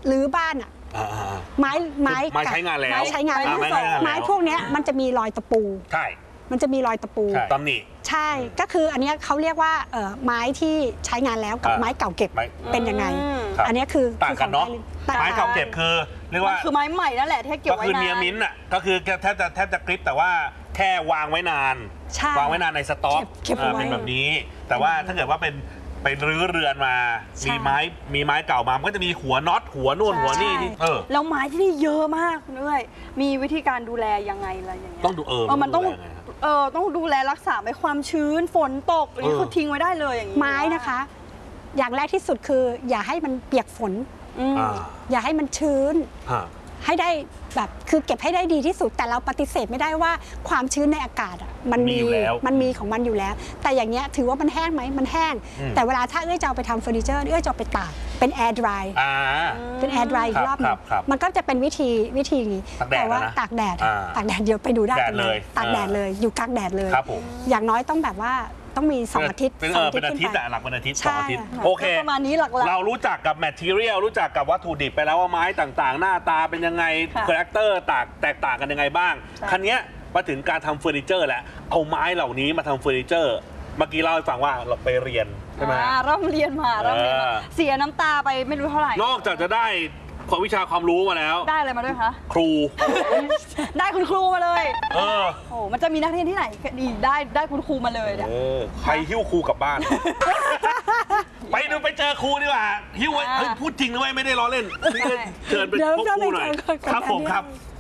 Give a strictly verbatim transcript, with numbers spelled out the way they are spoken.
รื้อบ้านอ่ะไม้ไม้ไม้ใช้งานแล้วไม้ใช้งานแล้วไม้พวกนี้มันจะมีรอยตะปูใช่มันจะมีรอยตะปูตำหนิใช่ก็คืออันนี้เขาเรียกว่าไม้ที่ใช้งานแล้วกับไม้เก่าเก็บเป็นยังไงอันนี้คือต่างกันเนาะไม้เก่าเก็บคือเรียกว่าคือไม้ใหม่นั่นแหละที่เก็บไว้นานก็คือเนียมิ้นอ่ะก็คือแทบจะแทบจะกริปแต่ว่าแค่วางไว้นานวางไว้นานในสต็อกเป็นแบบนี้แต่ว่าถ้าเกิดว่าเป็นไปรื้อเรือนมามีไม้มีไม้เก่ามามันก็จะมีหัวน็อตหัวนู่นหัวนี่เออแล้วไม้ที่นี่เยอะมากด้วยมีวิธีการดูแลยังไงอะไรอย่างเงี้ยต้องดูเออมันต้องเออต้องดูแลรักษาไม่ความชื้นฝนตกหรือเขาทิ้งไว้ได้เลยอย่างนี้ไม้นะคะอย่างแรกที่สุดคืออย่าให้มันเปียกฝนอย่าให้มันชื้นให้ได้แบบคือเก็บให้ได้ดีที่สุดแต่เราปฏิเสธไม่ได้ว่าความชื้นในอากาศอ่ะมันมีมันมีของมันอยู่แล้วแต่อย่างเงี้ยถือว่ามันแห้งไหมมันแห้งแต่เวลาถ้าเอ้ยจะเอาไปทำเฟอร์นิเจอร์เอ้ยจะเอาไปตากเป็นแอร์ดรายเป็นแอร์ดรายอีกรอบนึงมันก็จะเป็นวิธีวิธีนี้แต่ว่าตากแดดตากแดดเดี๋ยวไปดูได้กันเลยตากแดดเลยอยู่กลางแดดเลยอย่างน้อยต้องแบบว่าต้องมีสองอาทิตย์เป็นอาทิตย์แต่หลักเป็นอาทิตย์สองอาทิตย์โอเคประมาณนี้หลักๆเรารู้จักกับแมททีเรียลรู้จักกับวัตถุดิบไปแล้วว่าไม้ต่างๆหน้าตาเป็นยังไงคาแรคเตอร์แตกต่างกันยังไงบ้างคันนี้มาถึงการทำเฟอร์นิเจอร์แล้วเอาไม้เหล่านี้มาทำเฟอร์นิเจอร์เมื่อกี้เล่าให้ฟังว่าเราไปเรียนใช่ไหมร่ำเรียนมาร่ำเรียนมาเสียน้ำตาไปไม่รู้เท่าไหร่นอกจากจะได้ความวิชาความรู้มาแล้วได้อะไรมาด้วยคะครูได้คุณครูมาเลยเออโอ้มันจะมีนักเรียนที่ไหนดีได้ได้คุณครูมาเลยเนี่ยใครหิ้วครูกลับบ้านไปดูไปเจอครูดีกว่าหิ้วพูดจริงนะเว้ยไม่ได้ล้อเล่นเชิญไปพบครูหน่อยครับผมครับ